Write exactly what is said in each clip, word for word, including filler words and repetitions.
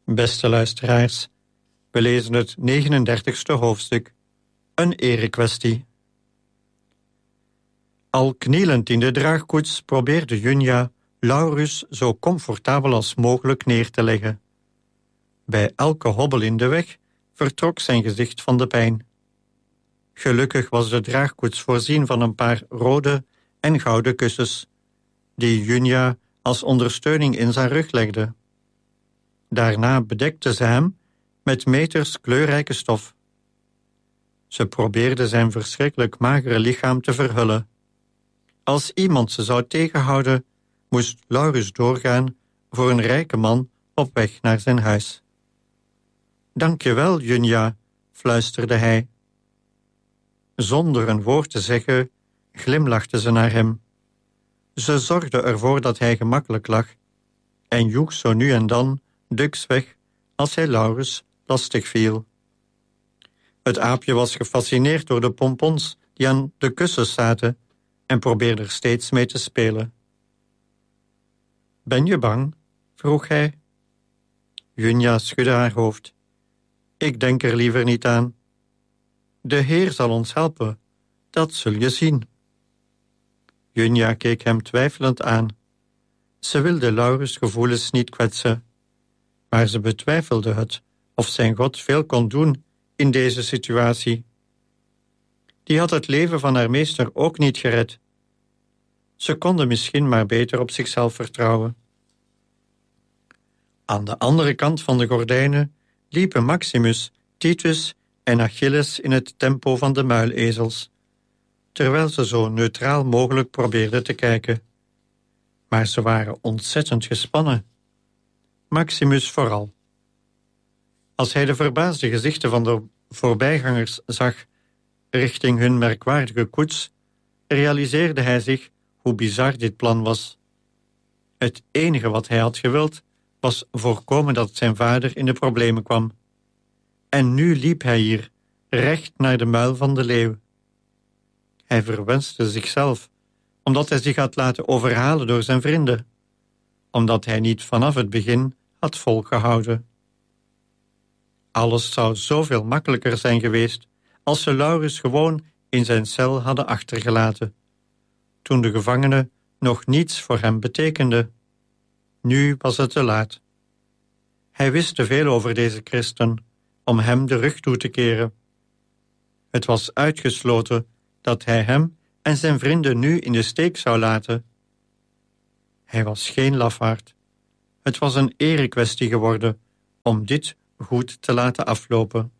Beste luisteraars, we lezen het negenendertigste hoofdstuk, een erekwestie. Al knielend in de draagkoets probeerde Junja Laurus zo comfortabel als mogelijk neer te leggen. Bij elke hobbel in de weg vertrok zijn gezicht van de pijn. Gelukkig was de draagkoets voorzien van een paar rode en gouden kussens, die Junja als ondersteuning in zijn rug legde. Daarna bedekte ze hem met meters kleurrijke stof. Ze probeerde zijn verschrikkelijk magere lichaam te verhullen. Als iemand ze zou tegenhouden, moest Laurus doorgaan voor een rijke man op weg naar zijn huis. "Dank je wel, Junja," fluisterde hij. Zonder een woord te zeggen, glimlachte ze naar hem. Ze zorgde ervoor dat hij gemakkelijk lag en joeg zo nu en dan duks weg als hij Laurus lastig viel. Het aapje was gefascineerd door de pompons die aan de kussens zaten en probeerde er steeds mee te spelen. "Ben je bang?" vroeg hij. Junja schudde haar hoofd. "Ik denk er liever niet aan. De Heer zal ons helpen, dat zul je zien." Junja keek hem twijfelend aan. Ze wilde Laurus' gevoelens niet kwetsen, maar ze betwijfelde het of zijn God veel kon doen in deze situatie. Die had het leven van haar meester ook niet gered. Ze konden misschien maar beter op zichzelf vertrouwen. Aan de andere kant van de gordijnen liepen Maximus, Titus en Achilles in het tempo van de muilezels, terwijl ze zo neutraal mogelijk probeerden te kijken. Maar ze waren ontzettend gespannen. Maximus vooral. Als hij de verbaasde gezichten van de voorbijgangers zag richting hun merkwaardige koets, realiseerde hij zich hoe bizar dit plan was. Het enige wat hij had gewild, was voorkomen dat zijn vader in de problemen kwam. En nu liep hij hier, recht naar de muil van de leeuw. Hij verwenste zichzelf, omdat hij zich had laten overhalen door zijn vrienden, omdat hij niet vanaf het begin had volgehouden. Alles zou zoveel makkelijker zijn geweest als ze Laurus gewoon in zijn cel hadden achtergelaten, toen de gevangene nog niets voor hem betekende. Nu was het te laat. Hij wist te veel over deze christen om hem de rug toe te keren. Het was uitgesloten dat hij hem en zijn vrienden nu in de steek zou laten. Hij was geen lafaard. Het was een erekwestie geworden om dit goed te laten aflopen.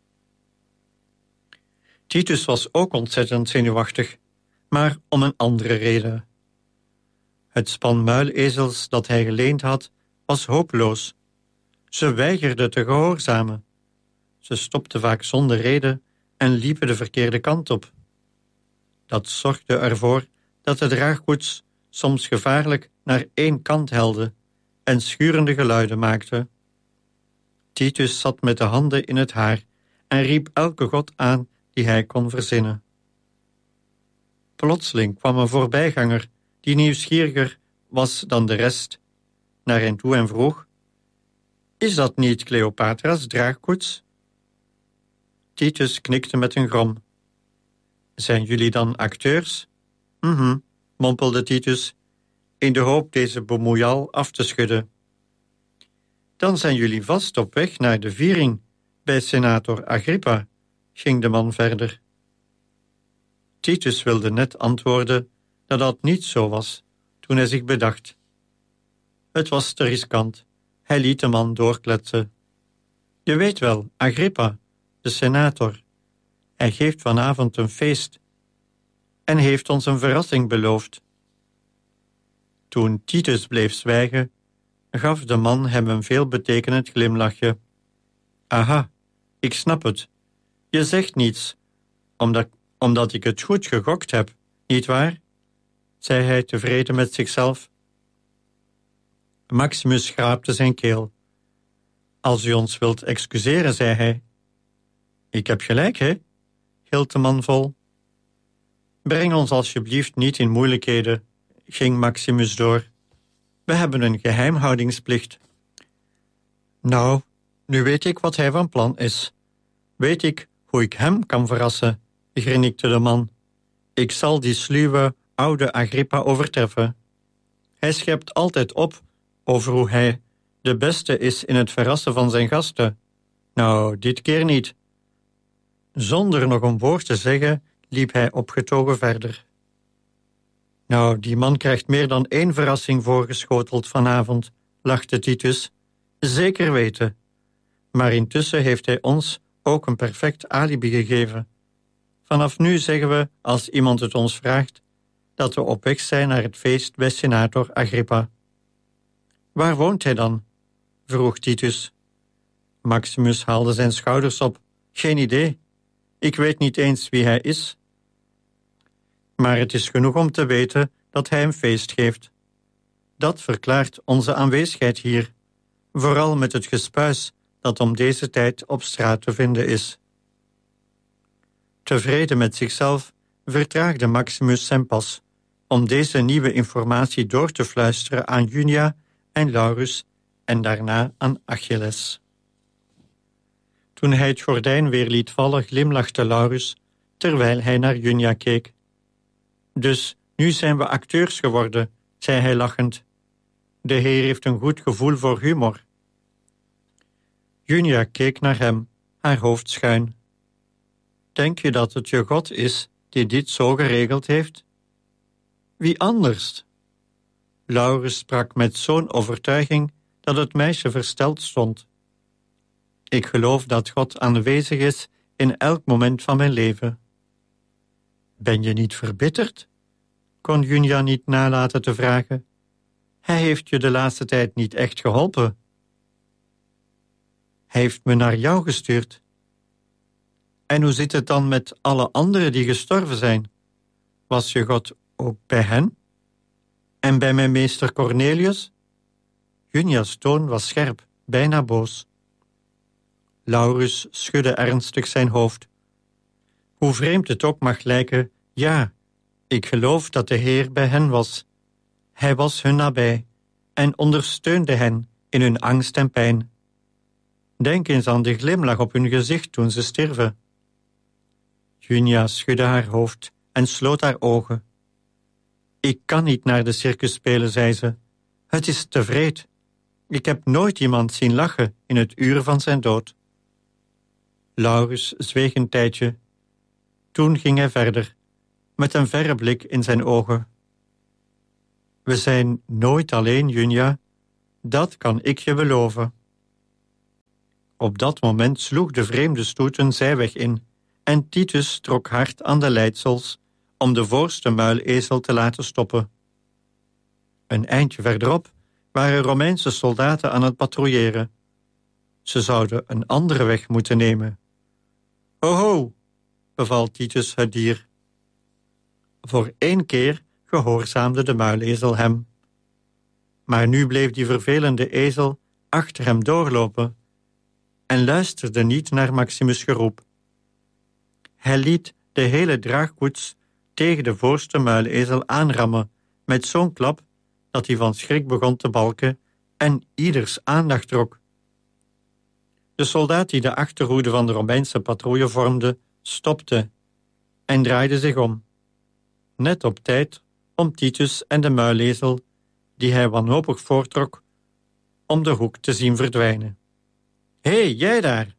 Titus was ook ontzettend zenuwachtig, maar om een andere reden. Het span muilezels dat hij geleend had, was hopeloos. Ze weigerden te gehoorzamen. Ze stopten vaak zonder reden en liepen de verkeerde kant op. Dat zorgde ervoor dat de draagkoets soms gevaarlijk naar één kant helde en schurende geluiden maakte. Titus zat met de handen in het haar en riep elke god aan die hij kon verzinnen. Plotseling kwam een voorbijganger die nieuwsgieriger was dan de rest naar hen toe en vroeg: "Is dat niet Cleopatra's draagkoets?" Titus knikte met een grom. "Zijn jullie dan acteurs?" Mhm, mompelde Titus, in de hoop deze bemoeial af te schudden. "Dan zijn jullie vast op weg naar de viering bij senator Agrippa," ging de man verder. Titus wilde net antwoorden dat dat niet zo was, toen hij zich bedacht. Het was te riskant. Hij liet de man doorkletsen. "Je weet wel, Agrippa, de senator. Hij geeft vanavond een feest en heeft ons een verrassing beloofd." Toen Titus bleef zwijgen, gaf de man hem een veelbetekenend glimlachje. "Aha, ik snap het. Je zegt niets, omdat, omdat ik het goed gegokt heb, nietwaar?" zei hij tevreden met zichzelf. Maximus schraapte zijn keel. "Als u ons wilt excuseren," zei hij. "Ik heb gelijk, hè?" hield de man vol. "Breng ons alsjeblieft niet in moeilijkheden," ging Maximus door. "We hebben een geheimhoudingsplicht." Nou, nu weet ik wat hij van plan is. Weet ik hoe ik hem kan verrassen, grinnikte de man. Ik zal die sluwe, oude Agrippa overtreffen. Hij schept altijd op over hoe hij de beste is in het verrassen van zijn gasten. Nou, dit keer niet. Zonder nog een woord te zeggen, liep hij opgetogen verder. Nou, die man krijgt meer dan één verrassing voorgeschoteld vanavond, lachte Titus. Zeker weten. Maar intussen heeft hij ons ook een perfect alibi gegeven. Vanaf nu zeggen we, als iemand het ons vraagt, dat we op weg zijn naar het feest bij senator Agrippa. Waar woont hij dan? Vroeg Titus. Maximus haalde zijn schouders op. Geen idee. Ik weet niet eens wie hij is. Maar het is genoeg om te weten dat hij een feest geeft. Dat verklaart onze aanwezigheid hier, vooral met het gespuis dat om deze tijd op straat te vinden is. Tevreden met zichzelf vertraagde Maximus zijn pas om deze nieuwe informatie door te fluisteren aan Junia en Laurus en daarna aan Achilles. Toen hij het gordijn weer liet vallen, glimlachte Laurus, terwijl hij naar Junia keek. Dus nu zijn we acteurs geworden, zei hij lachend. De heer heeft een goed gevoel voor humor. Junia keek naar hem, haar hoofd schuin. Denk je dat het je God is die dit zo geregeld heeft? Wie anders? Laurus sprak met zo'n overtuiging dat het meisje versteld stond. Ik geloof dat God aanwezig is in elk moment van mijn leven. Ben je niet verbitterd? Kon Junia niet nalaten te vragen. Hij heeft je de laatste tijd niet echt geholpen. Hij heeft me naar jou gestuurd. En hoe zit het dan met alle anderen die gestorven zijn? Was je God ook bij hen? En bij mijn meester Cornelius? Junia's toon was scherp, bijna boos. Laurus schudde ernstig zijn hoofd. Hoe vreemd het ook mag lijken, ja, ik geloof dat de Heer bij hen was. Hij was hun nabij en ondersteunde hen in hun angst en pijn. Denk eens aan de glimlach op hun gezicht toen ze stierven. Junia schudde haar hoofd en sloot haar ogen. Ik kan niet naar de circus spelen, zei ze. Het is te wreed. Ik heb nooit iemand zien lachen in het uur van zijn dood. Laurus zweeg een tijdje. Toen ging hij verder, met een verre blik in zijn ogen. We zijn nooit alleen, Junia. Dat kan ik je beloven. Op dat moment sloeg de vreemde stoet een zijweg in en Titus trok hard aan de leidsels om de voorste muilezel te laten stoppen. Een eindje verderop waren Romeinse soldaten aan het patrouilleren. Ze zouden een andere weg moeten nemen. Ho ho, beval Titus het dier. Voor één keer gehoorzaamde de muilezel hem. Maar nu bleef die vervelende ezel achter hem doorlopen en luisterde niet naar Maximus' geroep. Hij liet de hele draagkoets tegen de voorste muilezel aanrammen met zo'n klap dat hij van schrik begon te balken en ieders aandacht trok. De soldaat die de achterhoede van de Romeinse patrouille vormde, stopte en draaide zich om. Net op tijd om Titus en de muilezel, die hij wanhopig voortrok, om de hoek te zien verdwijnen. Hé, hey, jij daar!